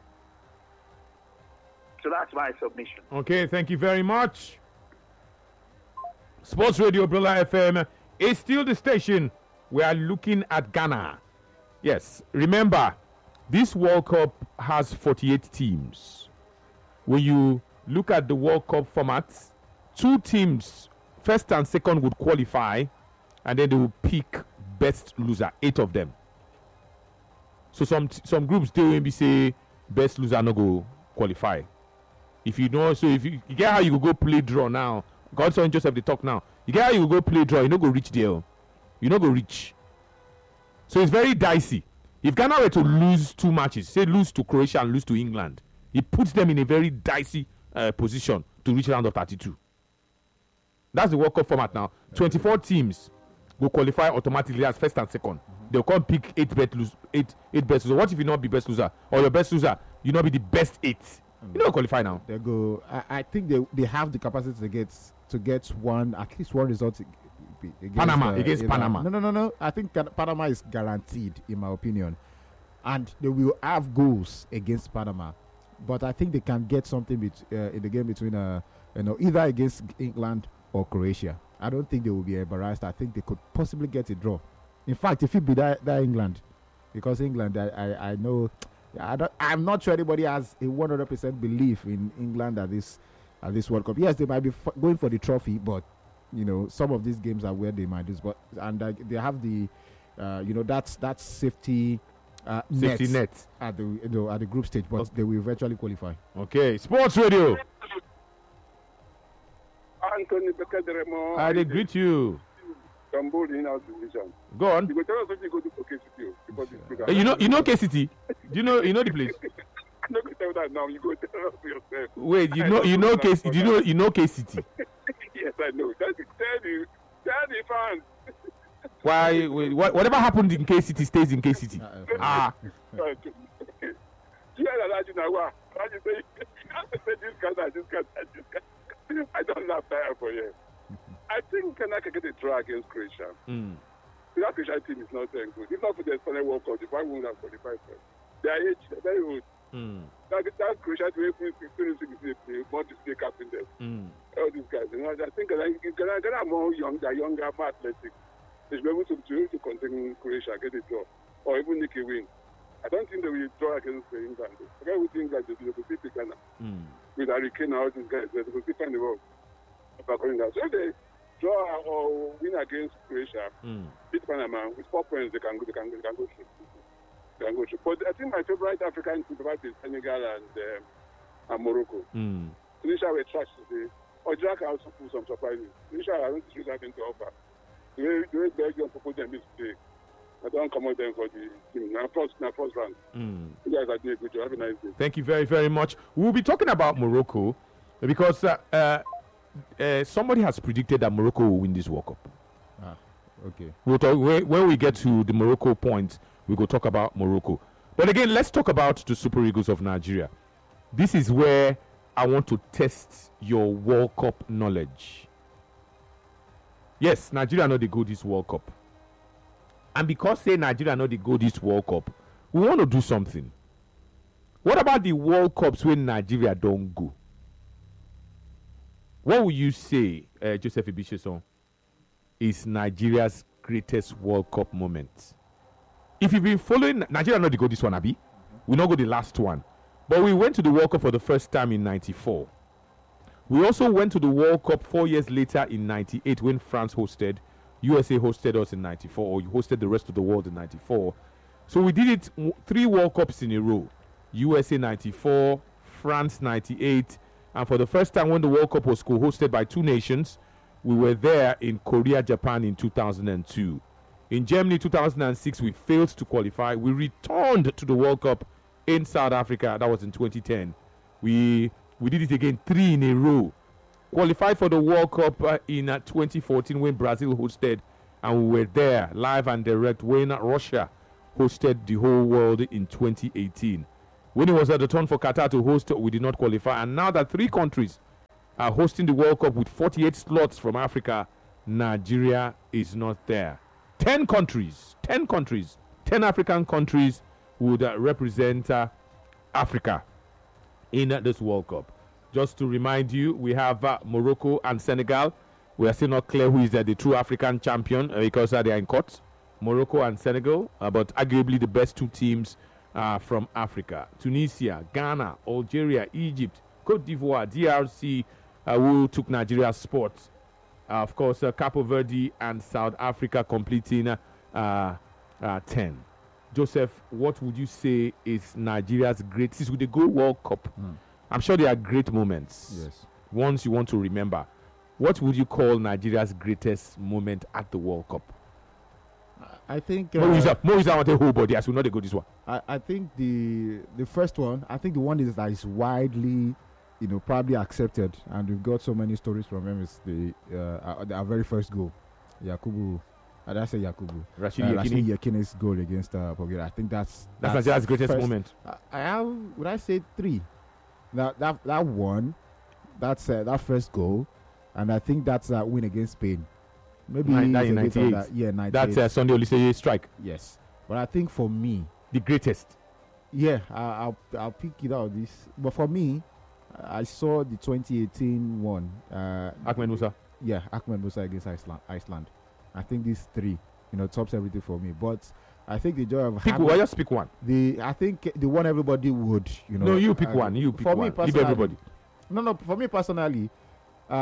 So that's my submission. Okay, thank you very much. Sports Radio Brilla F M is still the station. We are looking at Ghana. Yes, remember, this World Cup has forty-eight teams. When you look at the World Cup format, two teams, first and second, would qualify, and then they will pick best loser, eight of them. So some some groups they will be say best loser no go qualify. If you know, so if you, you get how you go play draw now, Godson Joseph they talk now. You get how you go play draw, you no go reach there. You no go reach. So it's very dicey. If Ghana were to lose two matches, say lose to Croatia and lose to England, it puts them in a very dicey uh, position to reach round of thirty-two. That's the World Cup format now. twenty-four teams will qualify automatically as first and second. Mm-hmm. They'll come pick eight best lose, eight eight best loser. What if you not be best loser or your best loser, you not be the best eight? Mm-hmm. You don't qualify now. They go. I, I think they they have the capacity to get to get one at least one result. Against, Panama uh, against you know, Panama. No, no, no, no. I think Panama is guaranteed, in my opinion, and they will have goals against Panama. But I think they can get something bet- uh, in the game between, uh, you know, either against England or Croatia. I don't think they will be embarrassed. I think they could possibly get a draw. In fact, if it be that, that England, because England, I, I, I know, I don't, I'm not sure anybody has a one hundred percent belief in England at this at this World Cup. Yes, they might be f- going for the trophy, but you know, some of these games are where they might lose. But and uh, they have the, uh, you know, that's that's safety. Uh, Safety net at the you know, at the group stage, but okay. They will eventually qualify. Okay, Sports Radio. Anthony Bekederemo. I did greet you. Istanbul in-house division. Go on. You go tell us what you go do for K C T. Because it's hey, you know, you know K C T. Do you know, you know the place? I'm not going to tell that now. You go tell us yourself. Wait, you know, you know K C T. Do you know, you know K C T? Yes, I know. Tell the, tell the, tell the fans. Why? Wait, whatever happened in K C T stays in K C T. Ah. Okay. Yeah, that's now. What? I just say, this guy, this guy, this guy. I don't laugh there for you. I think Ghana can get a draw against Croatia. Mm. That Croatia team is not very good. If not for the Spanish World Cup, if I won't have qualified for it. They are age, they're very old. Mm. That, that Croatia team is experienced to play, more display captain there. Mm. All these guys. You know, I think Ghana, Ghana, Ghana are more young, they're younger, more athletic. They should be able to, to, to contain Croatia, get a draw, or even nick a win. I don't think they will draw against England. I don't think that they will beat Ghana. Mm. With Harry Kane and all these guys, they will find the world. So if they draw or win against Croatia, mm. beat Panama, with four points, they can go, they can, they can go through. They can go through. But I think my favorite African team is Senegal and, um, and Morocco. Mm. Tunisia were trash today. Algeria can also pull some surprises. Tunisia, I don't think have to offer. The way, the way Belgium proposed them this today, I don't come out them for the team. Now, first, now first round. Mm. You guys are doing a good job. Have a nice day. Thank you very, very much. We'll be talking about Morocco because uh, uh, uh, somebody has predicted that Morocco will win this World Cup. Ah, okay. We'll talk, when we get to the Morocco point, we will talk about Morocco. But again, let's talk about the Super Eagles of Nigeria. This is where I want to test your World Cup knowledge. Yes, Nigeria know they go this World Cup. And because say Nigeria know they go this World Cup, we want to do something. What about the World Cups when Nigeria don't go? What would you say, uh, Joseph Ibicheson, is Nigeria's greatest World Cup moment? If you've been following, Nigeria know they go this one, Abi. We not go the last one. But we went to the World Cup for the first time in ninety-four. We also went to the World Cup four years later in ninety-eight when France hosted. U S A hosted us in ninety-four, or you hosted the rest of the world in ninety-four. So we did it w- three World Cups in a row. U S A ninety-four, France ninety-eight, and for the first time when the World Cup was co-hosted by two nations, we were there in Korea, Japan in two thousand two. In Germany two thousand six, we failed to qualify. We returned to the World Cup in South Africa. That was in twenty ten. We we did it again three in a row. Qualified for the World Cup uh, in uh, twenty fourteen when Brazil hosted, and we were there live and direct when Russia hosted the whole world in twenty eighteen. when it was at the turn for Qatar to host, we did not qualify. And now that three countries are hosting the World Cup with forty-eight slots from Africa, Nigeria is not there. Ten countries, ten countries, ten African countries would uh, represent uh, Africa in uh, this World Cup. Just to remind you, we have uh, Morocco and Senegal. We are still not clear who is uh, the true African champion uh, because uh, they are in court. Morocco and Senegal, uh, but arguably the best two teams uh, from Africa. Tunisia, Ghana, Algeria, Egypt, Cote d'Ivoire, D R C, uh, who took Nigeria's spot. Uh, of course, uh, Cape Verde and South Africa completing uh, uh, ten. Joseph, what would you say is Nigeria's great, since with the Gold World Cup, Mm. I'm sure there are great moments. Yes. Ones you want to remember. What would you call Nigeria's greatest moment at the World Cup? I think More uh, is that more is that want a whole body. I will not go this one. I, I think the the first one, I think the one is that is widely, you know, probably accepted, and we've got so many stories from him. Is the uh, our, our very first goal, Yakubu. I did I say Yakubu? Rashidi uh, Yekini. Rashidi Yekini's goal against uh, Bulgaria. I think that's That's Nigeria's greatest first- moment. I, I have. Would I say three? That that that one, that's uh, that first goal, and I think that's a win against Spain. Maybe Nine- it's a bit of ninety-eight. that. Yeah, ninety-eight. That's uh, Sunday Oliseye strike. Yes, but I think for me, the greatest. Yeah, I, I'll I'll pick it out this. But for me, I saw the twenty eighteen one. Uh, Ahmed Musa. Yeah, Ahmed Musa against Iceland. Iceland. I think these three, you know, tops everything for me. But I think the joy of Pick having one, just pick one. The I think the one everybody would, you know. No, you pick uh, one. You pick for one. me Leave personally, everybody. No, no. For me personally, uh,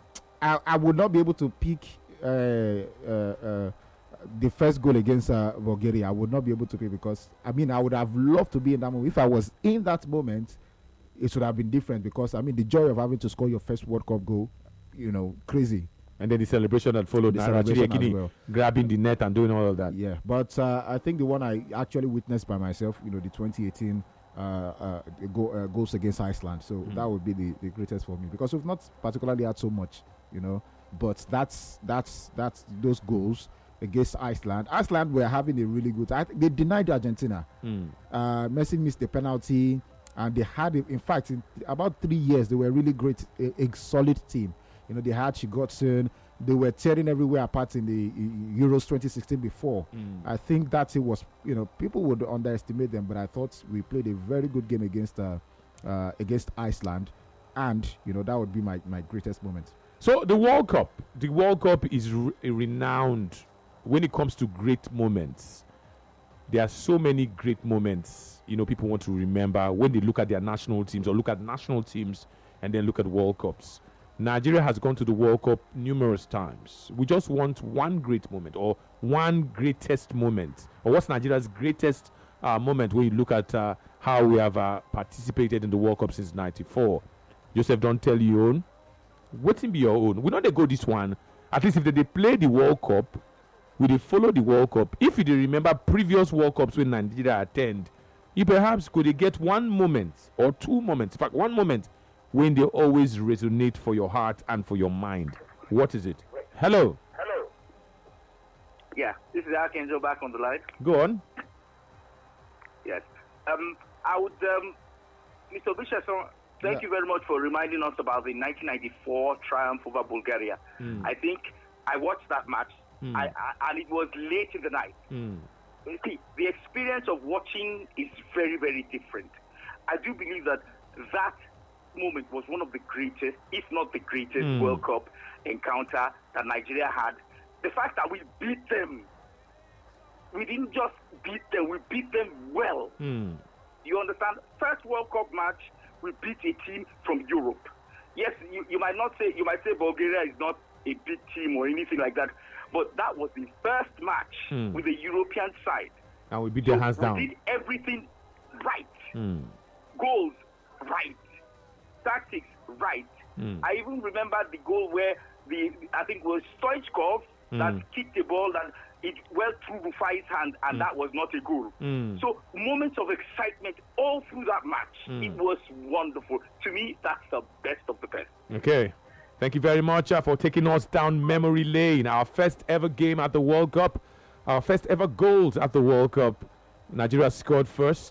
I I would not be able to pick uh, uh, uh, the first goal against uh, Bulgaria. I would not be able to pick because I mean I would have loved to be in that moment. If I was in that moment, it should have been different because I mean the joy of having to score your first World Cup goal, you know, crazy. And then the celebration that followed, The Rashidi celebration as Yekini well. grabbing the net and doing all of that. Yeah, but uh, I think the one I actually witnessed by myself, you know, the twenty eighteen uh, uh, go, uh, goals against Iceland. So Mm. that would be the, the greatest for me because we've not particularly had so much, you know. But that's that's that's those goals against Iceland. Iceland were having a really good. I think they denied Argentina. Mm. Uh, Messi missed the penalty, and they had, in fact, in about three years they were really great, a, a solid team. You know, they had Chigotson. They were tearing everywhere apart in the uh, Euros twenty sixteen before. Mm. I think that it was, you know, people would underestimate them, but I thought we played a very good game against uh, uh, against Iceland, and you know that would be my, my greatest moment. So the World Cup, the World Cup is re- renowned when it comes to great moments. There are so many great moments, you know, people want to remember when they look at their national teams or look at national teams and then look at World Cups. Nigeria has gone to the World Cup numerous times. We just want one great moment or one greatest moment. Or what's Nigeria's greatest uh, moment when you look at uh, how we have uh, participated in the World Cup since ninety-four? Joseph, don't tell your own. What be your own? We know they go this one. At least if they, they play the World Cup, we they follow the World Cup. If you they remember previous World Cups when Nigeria attend, you perhaps could they get one moment or two moments. In fact, one moment when they always resonate for your heart and for your mind. What is it? Hello. Hello. Yeah, this is Archangel back on the line. Go on. Yes. Um, I would, um, Mister Bishop, thank Yeah. you very much for reminding us about the nineteen ninety-four triumph over Bulgaria. Mm. I think I watched that match, Mm. I, I, and it was late in the night. Mm. You see, the experience of watching is very, very different. I do believe that that moment was one of the greatest, if not the greatest, Mm. World Cup encounter that Nigeria had. The fact that we beat them, we didn't just beat them, we beat them well. Mm. You understand? First World Cup match, we beat a team from Europe. Yes, you, you might not say, you might say Bulgaria is not a big team or anything like that, but that was the first match Mm. with a European side. And we beat their hands we down. did everything right. Mm. Goals, right. Tactics, right. Mm. I even remember the goal where the I think it was Stoichkov that Mm. kicked the ball that it went through Rufai's hand, and Mm. that was not a goal. Mm. So moments of excitement all through that match. Mm. It was wonderful. To me, that's the best of the best. Okay. Thank you very much uh, for taking us down memory lane. Our first ever game at the World Cup, our first ever goals at the World Cup. Nigeria scored first,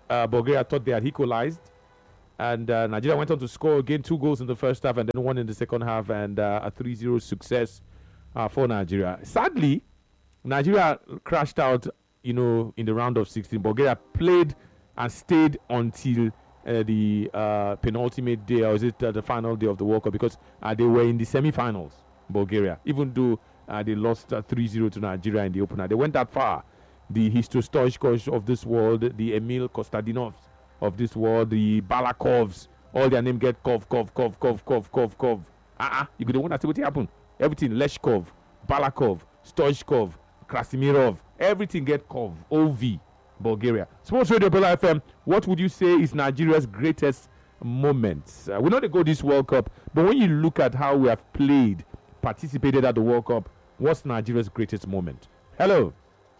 uh, Bulgaria thought they had equalized. And uh, Nigeria went on to score again, two goals in the first half and then one in the second half, and uh, a three zero success uh, for Nigeria. Sadly, Nigeria crashed out, you know, in the round of sixteen. Bulgaria played and stayed until uh, the uh, penultimate day, or is it uh, the final day of the World Cup, because uh, they were in the semi-finals, Bulgaria, even though uh, they lost uh, three zero to Nigeria in the opener. They went that far. The Hristo Stoichkos of this world, the Emil Kostadinovs of this world, the Balakovs, all their name get Kov, Kov, Kov, Kov, Kov, Kov, Kov. Uh-uh, you could want to see what happened. Everything, Leshkov, Balakov, Stoichkov, Krasimirov, everything get Kov, O V, Bulgaria. Sports Radio Bella F M, what would you say is Nigeria's greatest moments? Uh, we know they go this World Cup, but when you look at how we have played, participated at the World Cup, what's Nigeria's greatest moment? Hello.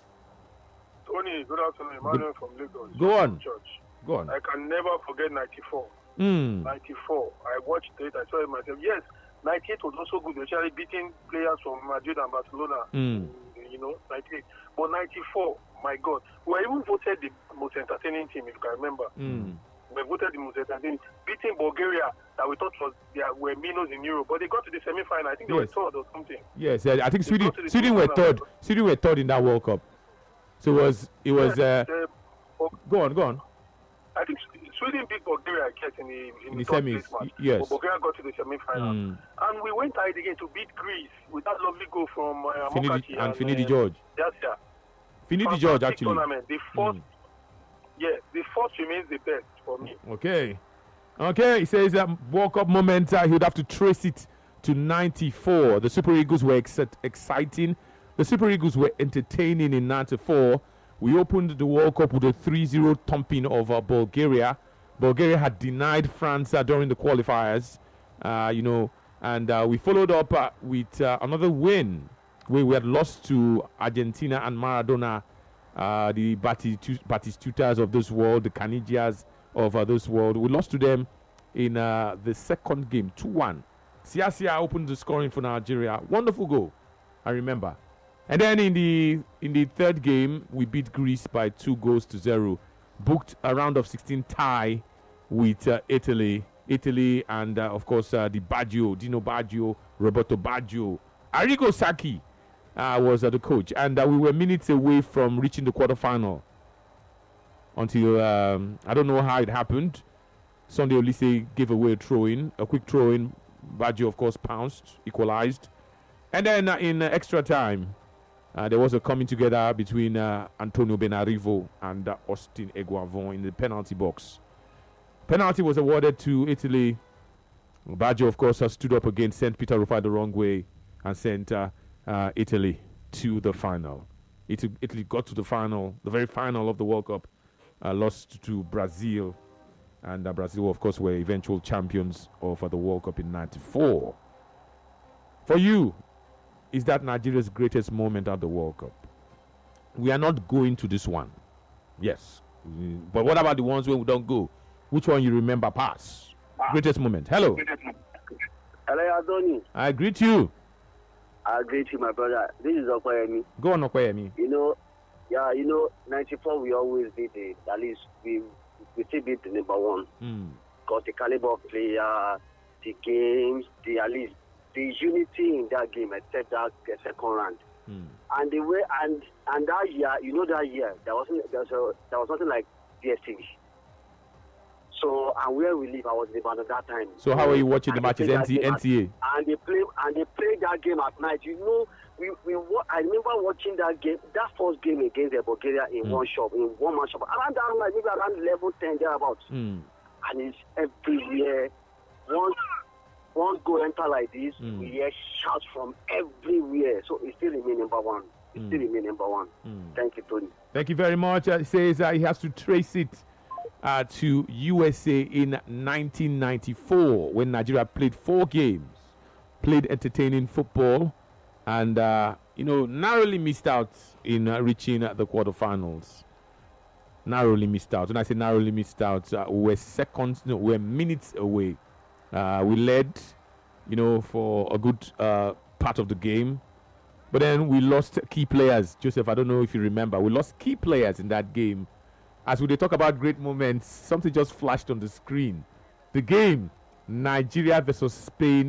Tony, good afternoon. Emmanuel from Lagos. Go on. Church. Go on. I can never forget ninety-four. Mm. ninety-four. I watched it. I saw it myself. Yes, ninety-eight was also good, especially beating players from Madrid and Barcelona. Mm. You know, ninety-eight. But ninety-four, my God. We were even voted the most entertaining team, if you can remember. Mm. We voted the most entertaining. Beating Bulgaria, that we thought was they were minnows in Europe. But they got to the semi-final. I think they Yes. were third or something. Yes, uh, I think They Sweden got to the Sweden were semi-final. third. Sweden were third in that World Cup. So it was it was Yes, uh, uh, go on, go on. I think Sweden beat Bulgaria, I guess, in the, in In the the third semis, place match. y- yes. But Bulgaria got to the semi-final. Mm. And we went ahead again to beat Greece with that lovely goal from uh, Finidi Mokachi and Finidi uh, George. Yes, yeah. Finidi George, Fantastic actually. Tournament. The first, yeah, the first remains the best for me. Okay. Okay, he says that World Cup moment, uh, he would have to trace it to ninety-four. The Super Eagles were ex- exciting. The Super Eagles were entertaining in ninety-four. We opened the World Cup with a three zero thumping of uh, Bulgaria. Bulgaria had denied France uh, during the qualifiers, uh, you know, and uh, we followed up uh, with uh, another win where we had lost to Argentina and Maradona, uh, the Batistu- Batistutas of this world, the Canigias of uh, this world. We lost to them in uh, the second game, two one. Siasia opened the scoring for Nigeria. Wonderful goal, I remember. And then in the in the third game, we beat Greece by two goals to zero. Booked a round of sixteen tie with uh, Italy. Italy and, uh, of course, uh, the Baggio, Dino Baggio, Roberto Baggio. Arrigo Sacchi uh, was uh, the coach. And uh, we were minutes away from reaching the quarterfinal. Until, um, I don't know how it happened. Sunday Olise gave away a throw-in, a quick throw-in. Baggio, of course, pounced, equalized. And then uh, in uh, extra time, Uh, there was a coming together between uh, Antonio Benarivo and uh, Austin Eguavon in the penalty box. Penalty was awarded to Italy. Baggio, of course, has stood up against Saint Peter Rufai the wrong way and sent uh, uh, Italy to the final. Italy, Italy got to the final, the very final of the World Cup, uh, lost to Brazil. And uh, Brazil, of course, were eventual champions of uh, the World Cup in ninety-four. For you, is that Nigeria's greatest moment at the World Cup? We are not going to this one. Yes. Mm, But what about the ones where we don't go? Which one you remember pass? Greatest moment. Hello. Hello, Adoni. I greet you. I greet you, my brother. This is Okoyemi. Go on, Okoyemi. You know, yeah, you know, ninety-four, we always beat it. At least we, we still beat the number one. Mm. Because the caliber of player, the games, the at least the unity in that game, except that uh, second round. Mm. And the way and and that year, you know, that year there wasn't there was, a, there was nothing like D S T V. So and where we live, I was in Ibadan at that time. So how are you watching the And they matches? played N T that game N T A. at- And they play and they played that game at night. You know, we we wa- I remember watching that game, that first game against the Bulgaria in Mm. one shop, in one man shop, around that night, maybe around level ten thereabouts. Mm. And it's everywhere. Once once go enter like this, Mm. we hear shouts from everywhere. So it still remain number one. It Mm. still remain number one. Mm. Thank you, Tony. Thank you very much. Uh, he says uh, he has to trace it uh, to U S A in nineteen ninety-four when Nigeria played four games, played entertaining football, and, uh, you know, narrowly missed out in uh, reaching uh, the quarterfinals. Narrowly missed out. When I say narrowly missed out, uh, we were seconds, no, we were minutes away. Uh, we led, you know, for a good uh, part of the game. But then we lost key players. Joseph, I don't know if you remember. We lost key players in that game. as we dey talk about great moments, something just flashed on the screen. The game, Nigeria versus Spain